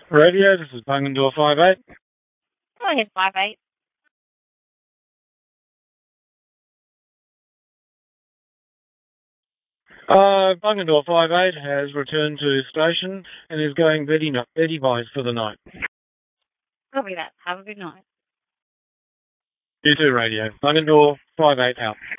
Radio, this is Bungendore 58. Go ahead, 5-8. Bungendore 58 has returned to station and is going Betty Boys for the night. Copy that. Have a good night. You too, Radio. Bungendore 58 out.